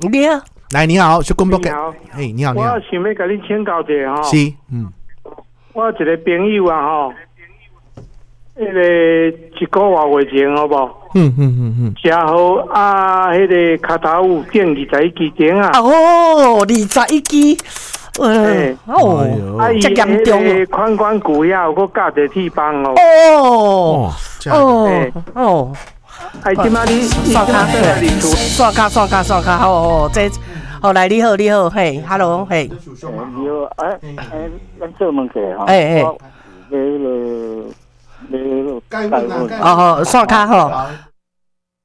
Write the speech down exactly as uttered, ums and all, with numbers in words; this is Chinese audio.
你好， 来你好，小公伯， 你好， 嘿，你好，你好我，想要甲你请教一下吼， 是，嗯， 我一个朋友啊吼，迄个一个月月前好不好？ 嗯嗯嗯嗯， 食好啊，迄个脚头有见二十一支钟啊， 哦，二十一支，呃，哦， 啊，伊这严重迄个款款骨遐有个加一个铁棒哦， 哦， 哦，这样， 哦，哦。 哎，即马你刷卡， 你厝刷卡，刷卡，刷卡，好好，这好来，你好，你好，嘿 ，hello， 嘿， 你好，哎哎，咱做问题吼， 哎哎， 我那个那个该问啊， 哦哦，刷卡吼，